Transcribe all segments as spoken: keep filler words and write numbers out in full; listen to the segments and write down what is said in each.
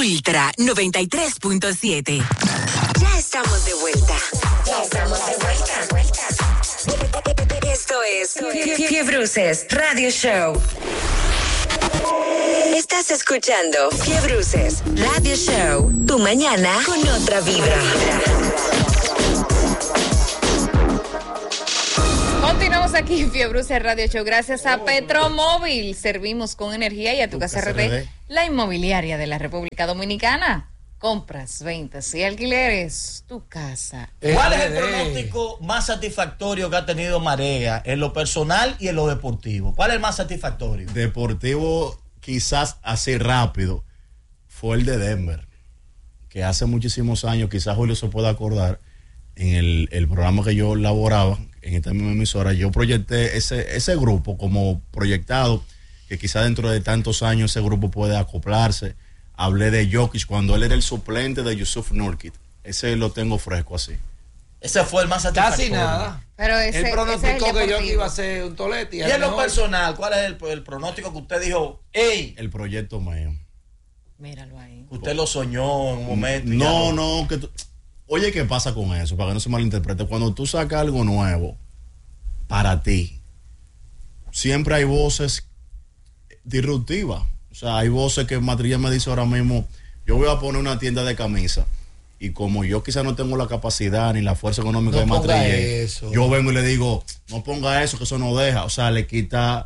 Ultra noventa y tres punto siete. Ya estamos de vuelta. Ya estamos de vuelta. Esto es Fiebruces Radio Show. Estás escuchando Fiebruces Radio Show. Tu mañana con otra vibra. Continuamos aquí en Fiebruces Radio Show. Gracias a Petromóvil. Servimos con energía y a tu casa R D, la inmobiliaria de la República Dominicana. Compras, ventas y alquileres, tu casa. ¿Cuál es el pronóstico más satisfactorio que ha tenido Marea en lo personal y en lo deportivo? ¿Cuál es el más satisfactorio? Deportivo, quizás así rápido, fue el de Denver, que hace muchísimos años, quizás Julio se pueda acordar, en el, el programa que yo laboraba, en esta misma emisora, yo proyecté ese, ese grupo como proyectado, que quizás dentro de tantos años ese grupo puede acoplarse. Hablé de Jokic cuando él era el suplente de Yusuf Nurkic. Ese lo tengo fresco así. Ese fue el más satisfactorio. Casi nada. Pero ese, el pronóstico ese que Jokic iba a ser un tolete. Y, y en lo personal, ¿cuál es el, el pronóstico que usted dijo? ¡Ey! El proyecto mío. Míralo ahí. Usted lo soñó en un momento. No, no, que tú... Oye, ¿qué pasa con eso? Para que no se malinterprete. Cuando tú sacas algo nuevo para ti, siempre hay voces disruptivas. O sea, hay voces que Matrilla me dice ahora mismo, yo voy a poner una tienda de camisa y como yo quizás no tengo la capacidad ni la fuerza económica no de Matrilla, yo vengo y le digo, no ponga eso, que eso no deja. O sea, le quita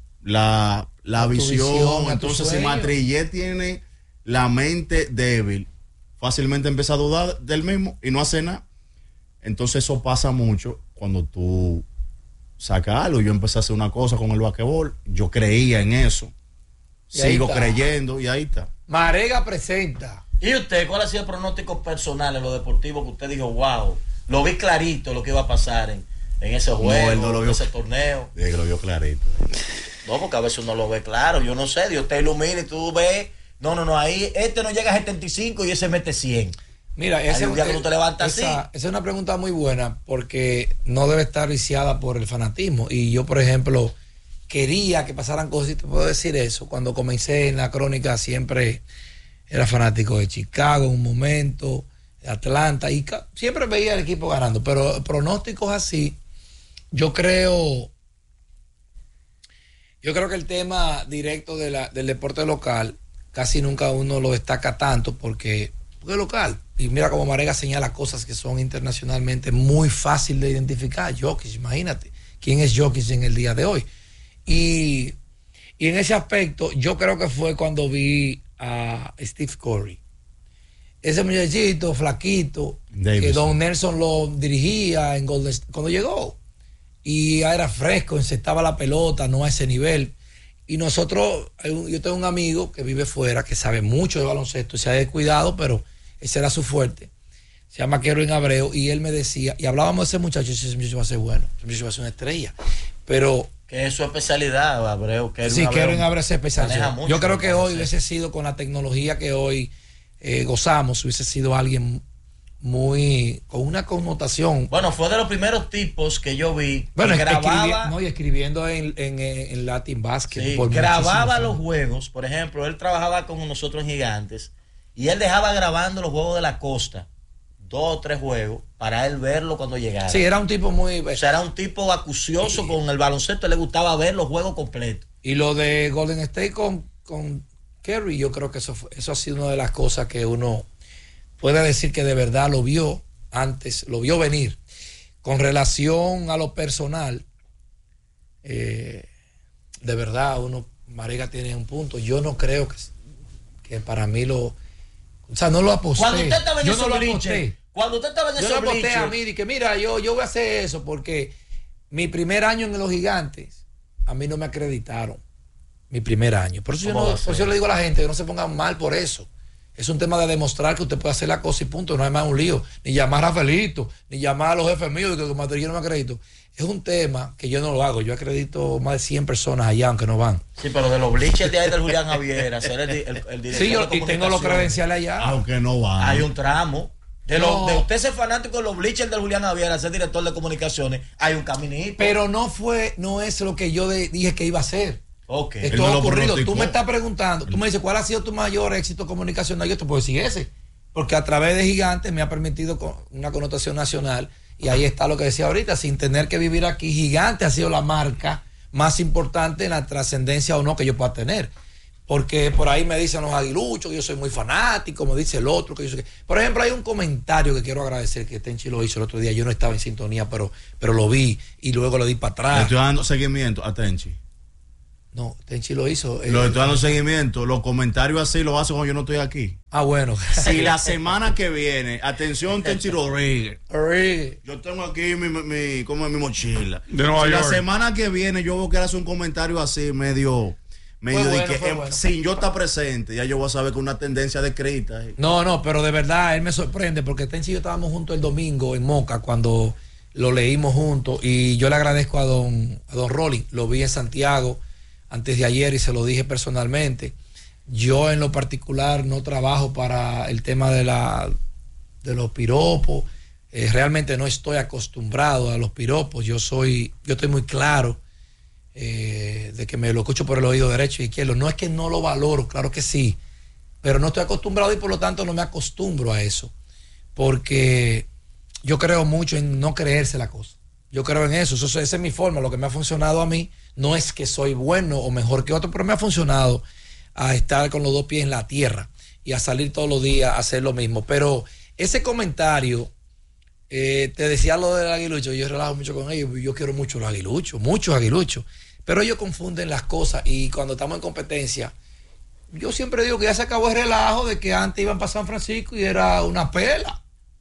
la, la visión. visión. Entonces, si Matrilla tiene la mente débil, fácilmente empieza a dudar del mismo y no hace nada. Entonces, eso pasa mucho cuando tú sacas algo. Yo empecé a hacer una cosa con el basquetbol, yo creía en eso. Sigo creyendo y ahí está. Marega presenta. ¿Y usted cuál ha sido el pronóstico personal en lo deportivo que usted dijo, wow, lo vi clarito lo que iba a pasar en, en ese juego, no, él no lo vio, en ese torneo? Sí, que lo vio clarito. No, porque a veces uno lo ve claro, yo no sé, Dios te ilumina y tú ves, no, no, no, ahí este no llega a setenta y cinco y ese mete cien. Mira, ese, un día que tú te levantas esa, así. Esa es una pregunta muy buena porque no debe estar viciada por el fanatismo. Y yo, por ejemplo, quería que pasaran cosas, y te puedo decir eso. Cuando comencé en la crónica siempre era fanático de Chicago en un momento, de Atlanta, y ca- siempre veía el equipo ganando. Pero pronósticos así, yo creo, yo creo que el tema directo de la, del deporte local casi nunca uno lo destaca tanto porque, porque es local. Y mira como Marega señala cosas que son internacionalmente muy fácil de identificar. Jokic, imagínate, ¿quién es Jokic en el día de hoy? Y, y en ese aspecto, yo creo que fue cuando vi a Steve Curry. Ese muchachito flaquito, Davis, que Don Nelson lo dirigía en Golden State cuando llegó. Y era fresco, encestaba la pelota, no a ese nivel. Y nosotros, yo tengo un amigo que vive fuera, que sabe mucho de baloncesto, se ha descuidado, pero ese era su fuerte. Se llama Kerwin Abreu, y él me decía, y hablábamos de ese muchacho, ese muchacho va a ser bueno, ese muchacho va a ser una estrella. Pero que es su especialidad, Abreu. Que sí, Kerwin Abreu se especializó. Yo creo que hoy sé. hubiese sido, con la tecnología que hoy eh, gozamos, hubiese sido alguien muy, con una connotación. Bueno, fue de los primeros tipos que yo vi. Bueno, que grababa, escribi- no, y escribiendo en, en, en Latin Basket. Sí, por grababa los juegos. Por ejemplo, él trabajaba con nosotros en Gigantes y él dejaba grabando los juegos de la costa, dos o tres juegos, para él verlo cuando llegara. Sí, era un tipo muy... O sea, era un tipo acucioso y, con el baloncesto, le gustaba ver los juegos completos. Y lo de Golden State con, con Curry, yo creo que eso, fue, eso ha sido una de las cosas que uno puede decir que de verdad lo vio antes, lo vio venir. Con relación a lo personal, eh, de verdad, uno, Marega tiene un punto. Yo no creo que, que para mí lo... O sea, no lo aposté. Cuando usted estaba en yo esos no lo bleachers, aposté. Cuando usted estaba en Yo esos no aposté a bleachers, mí, y que mira, yo, yo voy a hacer eso, porque mi primer año en los Gigantes, a mí no me acreditaron. Mi primer año. Por eso, yo, no, por eso yo le digo a la gente que no se pongan mal por eso. Es un tema de demostrar que usted puede hacer la cosa y punto. No hay más un lío. Ni llamar a Rafaelito, ni llamar a los jefes míos de que Matrilla no me acredito. Es un tema que yo no lo hago. Yo acredito más de cien personas allá, aunque no van. Sí, pero de los bleachers de ahí del Julián Javier, ser el, el, el director sí, yo de y tengo los credenciales allá. Aunque no van. Hay un tramo. De, no. lo, de usted ser fanático de los bleachers del Julián Javier a ser director de comunicaciones, hay un caminito. Pero no fue, no es lo que yo de, dije que iba a hacer. Okay. Esto ha ocurrido. Tú me estás preguntando, tú me dices, ¿cuál ha sido tu mayor éxito comunicacional? Yo te puedo decir ese. Porque a través de Gigantes me ha permitido una connotación nacional. Y ahí está lo que decía ahorita, sin tener que vivir aquí. Gigantes ha sido la marca más importante en la trascendencia o no que yo pueda tener. Porque por ahí me dicen los aguiluchos que yo soy muy fanático, me dice el otro que yo soy... Por ejemplo, hay un comentario que quiero agradecer que Tenchi lo hizo el otro día. Yo no estaba en sintonía, pero, pero lo vi y luego le di para atrás. Le estoy dando seguimiento a Tenchi. No, Tenchi lo hizo. Eh, lo estoy dando seguimiento. Los comentarios así lo hace cuando yo no estoy aquí. Ah, bueno. Si la semana que viene, atención, Tenchi Rodríguez. Yo tengo aquí mi, mi, como mi mochila. De Nueva si York. La semana que viene yo veo que él hace un comentario así, medio, medio Fue de bueno, que fue eh, bueno. sin yo estar presente, ya yo voy a saber que una tendencia descrita. Eh. No, no, pero de verdad, él me sorprende porque Tenchi y yo estábamos juntos el domingo en Moca cuando lo leímos juntos y yo le agradezco a don, a don Rolling. Lo vi en Santiago antes de ayer y se lo dije personalmente. Yo en lo particular no trabajo para el tema de la de los piropos. Eh, realmente no estoy acostumbrado a los piropos. Yo soy, yo estoy muy claro eh, de que me lo escucho por el oído derecho y izquierdo. No es que no lo valoro, claro que sí, pero no estoy acostumbrado y por lo tanto no me acostumbro a eso. Porque yo creo mucho en no creerse la cosa. Yo creo en eso. eso. Esa es mi forma. Lo que me ha funcionado a mí no es que soy bueno o mejor que otro, pero me ha funcionado a estar con los dos pies en la tierra y a salir todos los días a hacer lo mismo. Pero ese comentario, eh, te decía lo del aguilucho, yo relajo mucho con ellos, yo quiero mucho los aguiluchos, muchos aguiluchos, pero ellos confunden las cosas y cuando estamos en competencia, yo siempre digo que ya se acabó el relajo de que antes iban para San Francisco y era una pela.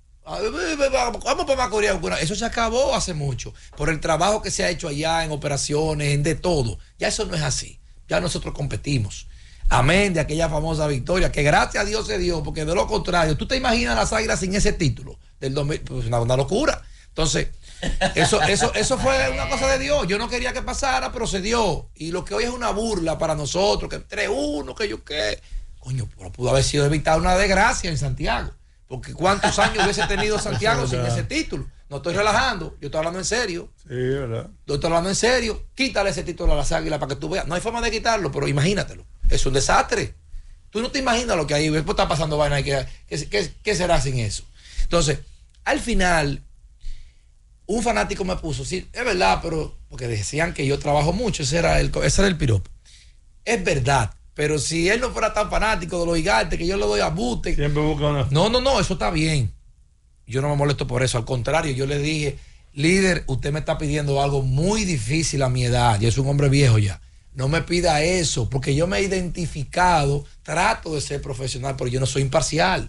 Vamos para Macorís. Eso se acabó hace mucho por el trabajo que se ha hecho allá en operaciones, en de todo. Ya eso no es así. Ya nosotros competimos. Amén de aquella famosa victoria que gracias a Dios se dio, porque de lo contrario, ¿tú te imaginas las Águilas sin ese título del dos mil? Pues una, una locura. Entonces, eso, eso, eso fue una cosa de Dios. Yo no quería que pasara, pero se dio. Y lo que hoy es una burla para nosotros, que tres uno, que yo qué. Coño, pero pudo haber sido evitar una desgracia en Santiago. Porque cuántos años hubiese tenido Santiago sin ese título. No estoy relajando, yo estoy hablando en serio. Sí, ¿verdad? Yo estoy hablando en serio. Quítale ese título a las Águilas para que tú veas. No hay forma de quitarlo, pero imagínatelo. Es un desastre. Tú no te imaginas lo que hay. Después está pasando vaina. ¿Qué, qué, qué, ¿Qué será sin eso? Entonces, al final, un fanático me puso, sí, es verdad, pero porque decían que yo trabajo mucho. Ese era el, ese era el piropo. Es verdad. Pero si él no fuera tan fanático de los gigantes, que yo le doy a buste. Siempre busca una... No, no, no, eso está bien. Yo no me molesto por eso. Al contrario, yo le dije, líder, usted me está pidiendo algo muy difícil a mi edad. Yo soy un hombre viejo ya. No me pida eso, porque yo me he identificado, trato de ser profesional, pero yo no soy imparcial.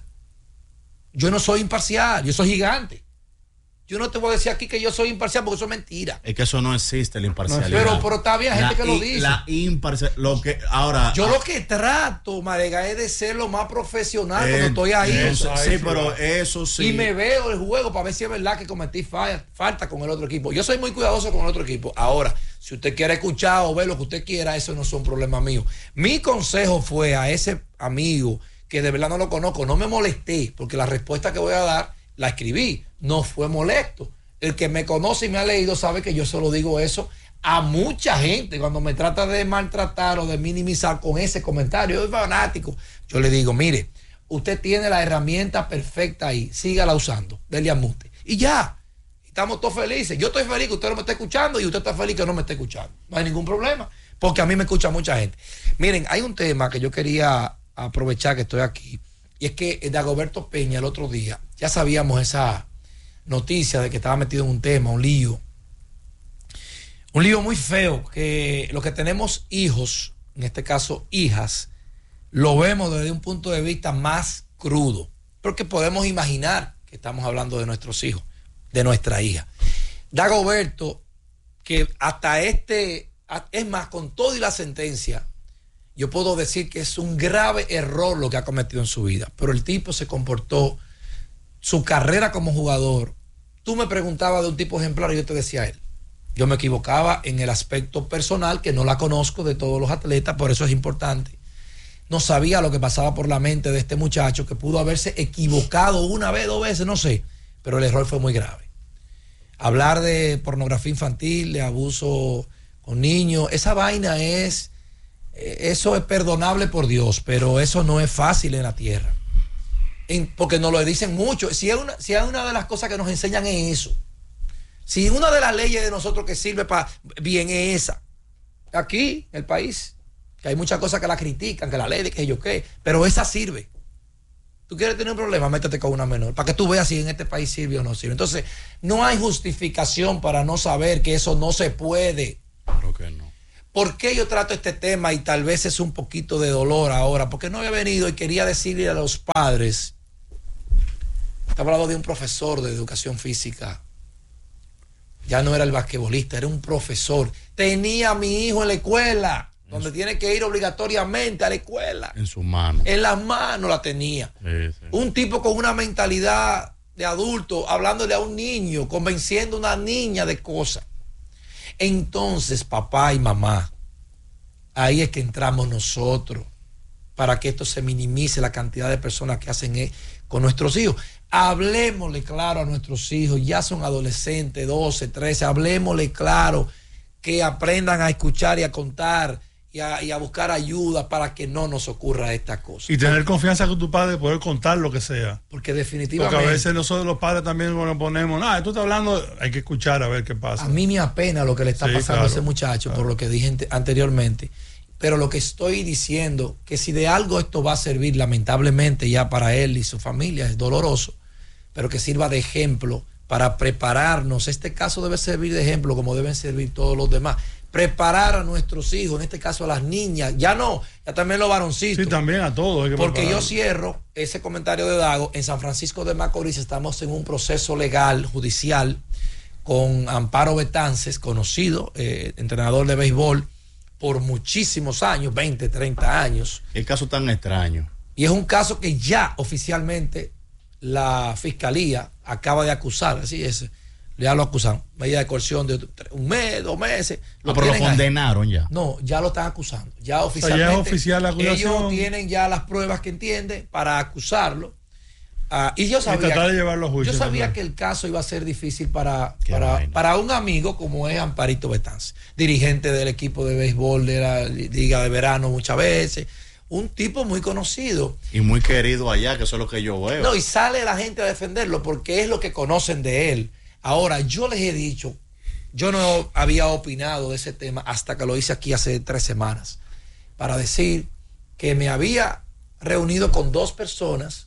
Yo no soy imparcial, yo soy gigante. Yo no te voy a decir aquí que yo soy imparcial porque eso es mentira. Es que eso no existe, la imparcialidad. Pero, pero está bien, hay gente la, que lo dice. La imparcialidad. Lo que, ahora, yo lo que trato, Marega, es de ser lo más profesional eh, cuando estoy ahí. Eso, sí, pero eso sí. Y me veo el juego para ver si es verdad que cometí falla, falta con el otro equipo. Yo soy muy cuidadoso con el otro equipo. Ahora, si usted quiere escuchar o ver lo que usted quiera, eso no son problemas míos. Mi consejo fue a ese amigo que de verdad no lo conozco, no me molesté, porque la respuesta que voy a dar la escribí, no fue molesto. El que me conoce y me ha leído sabe que yo solo digo eso a mucha gente cuando me trata de maltratar o de minimizar con ese comentario. Yo soy fanático. Yo le digo, mire, usted tiene la herramienta perfecta ahí, sígala usando, dele a mute. Y ya, estamos todos felices. Yo estoy feliz que usted no me esté escuchando y usted está feliz que no me esté escuchando. No hay ningún problema, porque a mí me escucha mucha gente. Miren, hay un tema que yo quería aprovechar que estoy aquí, y es que Dagoberto Peña el otro día, ya sabíamos esa noticia de que estaba metido en un tema, un lío, un lío muy feo, que los que tenemos hijos, en este caso hijas, lo vemos desde un punto de vista más crudo, porque podemos imaginar que estamos hablando de nuestros hijos, de nuestra hija. Dagoberto, que hasta este, es más, con todo y la sentencia, yo puedo decir que es un grave error lo que ha cometido en su vida, pero el tipo se comportó, su carrera como jugador, tú me preguntabas de un tipo ejemplar y yo te decía a él, yo me equivocaba en el aspecto personal, que no la conozco de todos los atletas, por eso es importante. No sabía lo que pasaba por la mente de este muchacho, que pudo haberse equivocado una vez, dos veces, no sé, pero el error fue muy grave. Hablar de pornografía infantil, de abuso con niños, esa vaina es eso es perdonable por Dios, pero eso no es fácil en la tierra. En, porque nos lo dicen mucho. Si es, una, si es una de las cosas que nos enseñan es eso. Si una de las leyes de nosotros que sirve para bien es esa. Aquí, en el país, que hay muchas cosas que la critican, que la ley de que yo qué, pero esa sirve. Tú quieres tener un problema, métete con una menor, para que tú veas si en este país sirve o no sirve. Entonces, no hay justificación para no saber que eso no se puede. Claro que no. ¿Por qué yo trato este tema y tal vez es un poquito de dolor ahora? Porque no había venido y quería decirle a los padres, estaba hablando de un profesor de educación física, ya no era el basquetbolista, era un profesor, tenía a mi hijo en la escuela, donde tiene que ir obligatoriamente a la escuela. En sus manos. En las manos la tenía. Sí, sí. Un tipo con una mentalidad de adulto, hablándole a un niño, convenciendo a una niña de cosas. Entonces, papá y mamá, ahí es que entramos nosotros para que esto se minimice la cantidad de personas que hacen e- con nuestros hijos. Hablemosle claro a nuestros hijos, ya son adolescentes, doce, trece, hablemosle claro que aprendan a escuchar y a contar y a, y a buscar ayuda para que no nos ocurra esta cosa. Y tener confianza con tu padre de poder contar lo que sea. Porque definitivamente... Porque a veces nosotros los padres también nos ponemos, no, tú estás hablando, hay que escuchar a ver qué pasa. A mí me apena lo que le está Sí, pasando claro, a ese muchacho, claro. por lo que dije ante- anteriormente. Pero lo que estoy diciendo, que si de algo esto va a servir, lamentablemente ya para él y su familia, es doloroso, pero que sirva de ejemplo para prepararnos. Este caso debe servir de ejemplo como deben servir todos los demás. Preparar a nuestros hijos, en este caso a las niñas, ya no, ya también los varoncitos. Sí, también a todos. Hay que Porque yo prepararlos. cierro ese comentario de Dago. En San Francisco de Macorís estamos en un proceso legal, judicial, con Amparo Betances, conocido, eh, entrenador de béisbol por muchísimos años, veinte, treinta años. Qué caso tan extraño. Y es un caso que ya oficialmente la fiscalía acaba de acusar, así es, ya lo acusan, medida de coerción de un mes, dos meses. Ah, pero lo tienen ahí. condenaron ya. No, ya lo están acusando. Ya sea, oficialmente. ya es oficial la acusación. Ellos tienen ya las pruebas que entienden para acusarlo. Ah, y yo sabía, tratar de llevarlo a juicio, yo sabía ¿verdad? que el caso iba a ser difícil para, Qué para, vaina. para un amigo como es Amparito Betances, dirigente del equipo de béisbol de la Liga de Verano muchas veces. Un tipo muy conocido. Y muy querido allá, que eso es lo que yo veo. No, y sale la gente a defenderlo porque es lo que conocen de él. Ahora, yo les he dicho, yo no había opinado de ese tema hasta que lo hice aquí hace tres semanas, para decir que me había reunido con dos personas.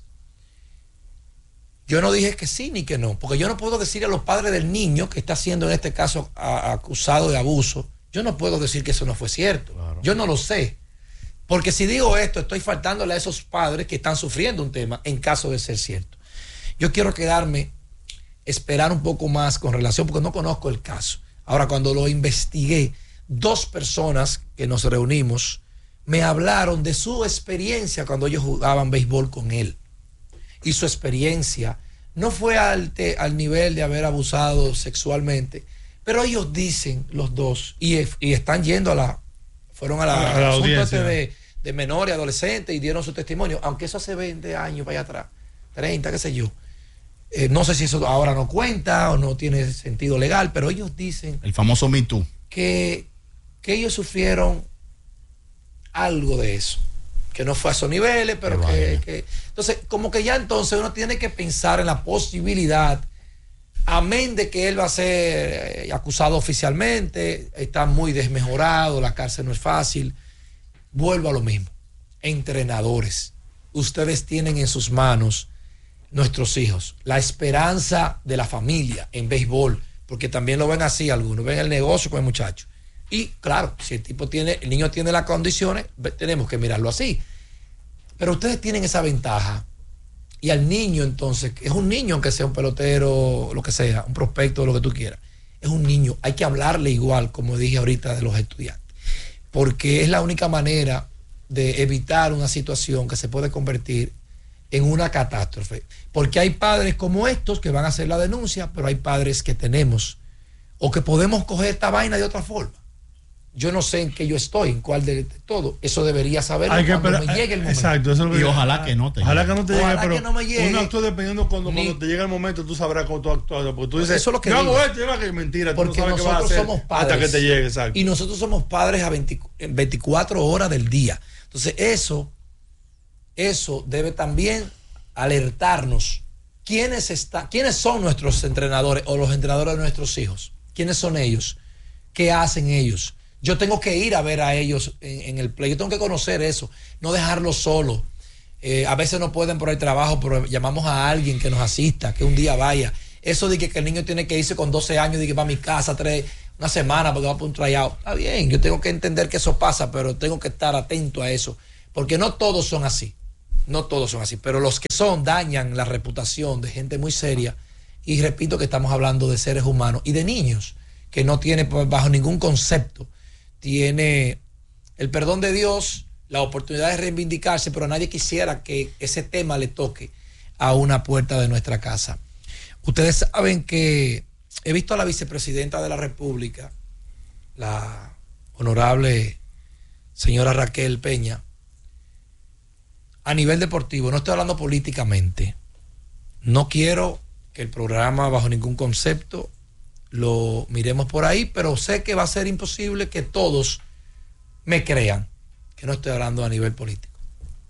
Yo no dije que sí ni que no, porque yo no puedo decir a los padres del niño que está siendo en este caso a- acusado de abuso, yo no puedo decir que eso no fue cierto. Claro. Yo no lo sé. Porque si digo esto, estoy faltándole a esos padres que están sufriendo un tema en caso de ser cierto. Yo quiero quedarme, esperar un poco más con relación, porque no conozco el caso. Ahora, cuando lo investigué, dos personas que nos reunimos me hablaron de su experiencia cuando ellos jugaban béisbol con él. Y su experiencia no fue al, te- al nivel de haber abusado sexualmente, pero ellos dicen, los dos, y, y están yendo a la... Fueron a la, A la al asunto audiencia. este de, de menores, adolescentes, y dieron su testimonio, aunque eso hace veinte años para allá atrás, treinta, qué sé yo. Eh, no sé si eso ahora no cuenta o no tiene sentido legal, pero ellos dicen El famoso Me Too. que, que ellos sufrieron algo de eso, que no fue a esos niveles, pero Qué que, vaina. que... Entonces, como que ya entonces uno tiene que pensar en la posibilidad, amén de que él va a ser eh, acusado oficialmente, está muy desmejorado, la cárcel no es fácil. Vuelvo a lo mismo. Entrenadores, ustedes tienen en sus manos nuestros hijos, la esperanza de la familia en béisbol, porque también lo ven así algunos, ven el negocio con el muchacho. Y claro, si el tipo tiene, el niño tiene las condiciones, ve- tenemos que mirarlo así. Pero ustedes tienen esa ventaja. Y al niño entonces, que es un niño aunque sea un pelotero, lo que sea, un prospecto, lo que tú quieras, es un niño, hay que hablarle igual, como dije ahorita, de los estudiantes, porque es la única manera de evitar una situación que se puede convertir en una catástrofe, porque hay padres como estos que van a hacer la denuncia, pero hay padres que tenemos o que podemos coger esta vaina de otra forma. yo no sé en qué yo estoy, en cuál de, de todo. Eso debería saberlo Hay que cuando esperar, me llegue el momento. Exacto, eso es lo que Y yo- ojalá que no te Ojalá llegue. que no te Ojalá llegue, pero que no me llegue. uno actúa dependiendo cuando, Ni- cuando te llegue el momento, tú sabrás cómo tú actúas. Porque tú dices, Eso es lo que yo hago digo. esto, yo hago que mentira, tú no Porque sabes qué vas a nosotros hacer somos padres. hasta que te llegue, exacto. Y nosotros somos padres a veinte veinticuatro horas del día. Entonces, eso, eso debe también alertarnos. ¿Quiénes, está, ¿Quiénes son nuestros entrenadores o los entrenadores de nuestros hijos? ¿Quiénes son ellos? ¿Qué hacen ellos? Yo tengo que ir a ver a ellos en, en el play. Yo tengo que conocer eso, no dejarlos solos. Eh, a veces no pueden por el trabajo, pero llamamos a alguien que nos asista, que un día vaya. Eso de que, que el niño tiene que irse con doce años, de que va a mi casa tres, una semana porque va por un tryout. Está bien, yo tengo que entender que eso pasa, pero tengo que estar atento a eso. Porque no todos son así. No todos son así. Pero los que son dañan la reputación de gente muy seria. Y repito que estamos hablando de seres humanos y de niños que no tienen bajo ningún concepto. Tiene el perdón de Dios, la oportunidad de reivindicarse, pero nadie quisiera que ese tema le toque a una puerta de nuestra casa. Ustedes saben que he visto a la vicepresidenta de la República, la honorable señora Raquel Peña, a nivel deportivo, no estoy hablando políticamente. No quiero que el programa bajo ningún concepto lo miremos por ahí, pero sé que va a ser imposible que todos me crean que no estoy hablando a nivel político.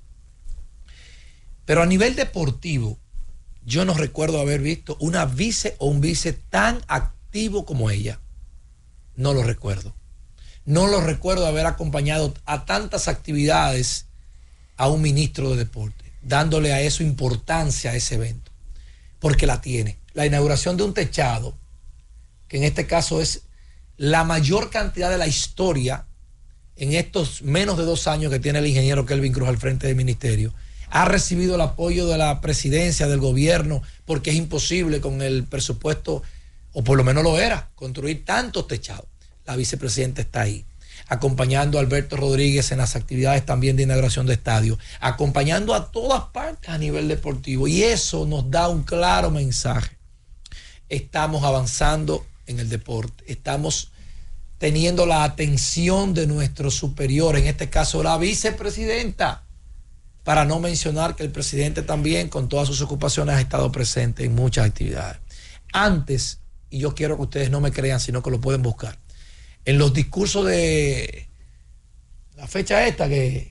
Pero a nivel deportivo, yo no recuerdo haber visto una vice o un vice tan activo como ella. No lo recuerdo. No lo recuerdo haber acompañado a tantas actividades a un ministro de deporte, dándole a eso importancia a ese evento, porque la tiene. La inauguración de un techado, que en este caso es la mayor cantidad de la historia en estos menos de dos años que tiene el ingeniero Kelvin Cruz al frente del ministerio, ha recibido el apoyo de la presidencia, del gobierno, porque es imposible con el presupuesto, o por lo menos lo era, construir tantos techados. La vicepresidenta está ahí, acompañando a Alberto Rodríguez en las actividades también de inauguración de estadios, acompañando a todas partes a nivel deportivo, y eso nos da un claro mensaje. Estamos avanzando en el deporte, estamos teniendo la atención de nuestro superior, en este caso la vicepresidenta, para no mencionar que el presidente también con todas sus ocupaciones ha estado presente en muchas actividades. Antes, y yo quiero que ustedes no me crean, sino que lo pueden buscar, en los discursos de la fecha esta que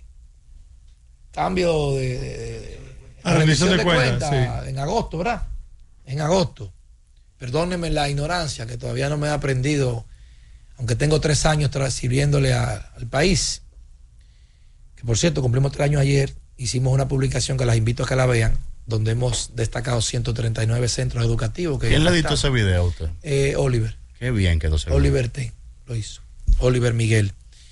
cambio de, de, de Ah, rendición de cuentas, sí. En agosto, ¿verdad? En agosto. Perdónenme la ignorancia, que todavía no me he aprendido, aunque tengo tres años sirviéndole a, al país, que por cierto cumplimos tres años ayer, hicimos una publicación que las invito a que la vean, donde hemos destacado ciento treinta y nueve centros educativos. Que ¿Quién le editó ese video a usted? Eh, Oliver. Qué bien quedó ese video. Oliver T. lo hizo. Oliver Miguel.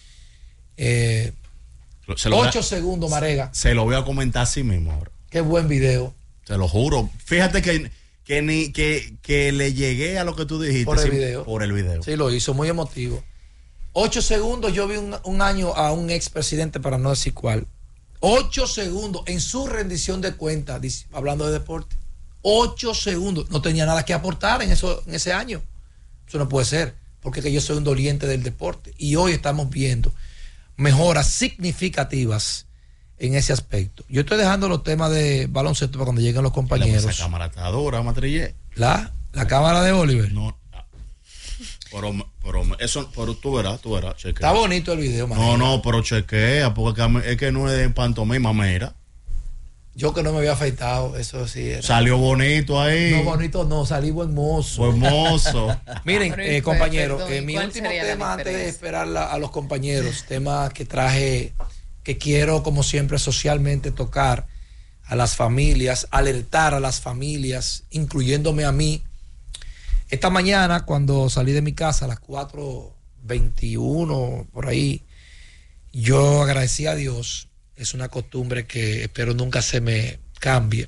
Eh, se lo ocho a, segundos, Marega. Se lo voy a comentar así mismo ahora. Qué buen video. Te lo juro. Fíjate que, que, ni, que, que le llegué a lo que tú dijiste. Por el sí, video. Por el video. Sí, lo hizo, muy emotivo. Ocho segundos, yo vi un, un año a un expresidente, para no decir cuál. Ocho segundos en su rendición de cuentas, hablando de deporte. Ocho segundos. No tenía nada que aportar en, eso, en ese año. Eso no puede ser, porque que yo soy un doliente del deporte. Y hoy estamos viendo mejoras significativas en ese aspecto. Yo estoy dejando los temas de baloncesto para cuando lleguen los compañeros. Esa cámara está dura, Matrillé. ¿La? ¿La cámara de Oliver? No. Pero, pero eso, pero tú verás, tú verás. Chequea. Está bonito el video, man. No, no, pero chequea, porque es que no es de pantomima, mira. Yo que no me había afeitado, eso sí era. Salió bonito ahí. No, bonito no, salí buen mozo. Buen mozo. Miren, eh, compañeros, eh, mi último tema antes de esperar la, a los compañeros, tema que traje, que quiero como siempre socialmente tocar a las familias, alertar a las familias, incluyéndome a mí. Esta mañana, cuando salí de mi casa a las cuatro veintiuno, por ahí, yo agradecí a Dios. Es una costumbre que espero nunca se me cambie.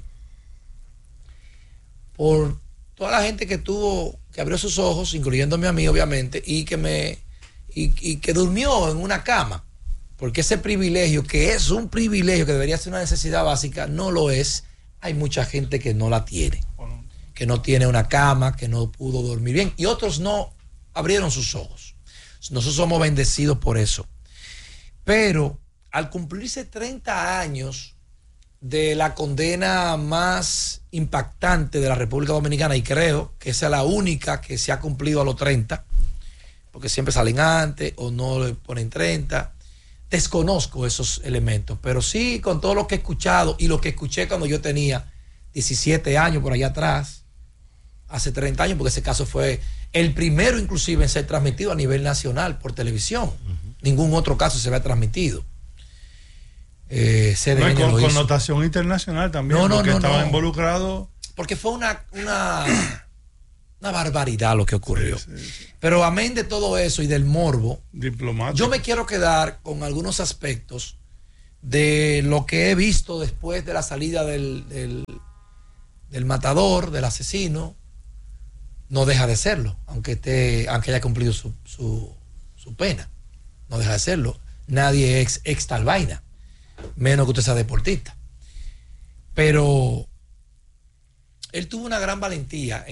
Por toda la gente que tuvo, que abrió sus ojos, incluyéndome a mí, obviamente, y que me y, y que durmió en una cama. Porque ese privilegio, que es un privilegio, que debería ser una necesidad básica, no lo es. Hay mucha gente que no la tiene. Que no tiene una cama, que no pudo dormir bien. Y otros no abrieron sus ojos. Nosotros somos bendecidos por eso. Pero al cumplirse treinta años de la condena más impactante de la República Dominicana, y creo que esa es la única que se ha cumplido a los treinta, porque siempre salen antes o no le ponen treinta, desconozco esos elementos, pero sí con todo lo que he escuchado y lo que escuché cuando yo tenía diecisiete años por allá atrás, hace treinta años, porque ese caso fue el primero inclusive en ser transmitido a nivel nacional por televisión. Uh-huh. Ningún otro caso se había transmitido. Eh, C D N no, con lo connotación internacional también, no, no, porque no, estaba no. involucrado. Porque fue una, una, una barbaridad lo que ocurrió. Sí, sí, sí. Pero amén de todo eso y del morbo, diplomático, yo me quiero quedar con algunos aspectos de lo que he visto después de la salida del, del, del matador, del asesino. No deja de serlo, aunque esté, aunque haya cumplido su, su, su pena. No deja de serlo. Nadie es ex tal vaina, menos que usted sea deportista. Pero él tuvo una gran valentía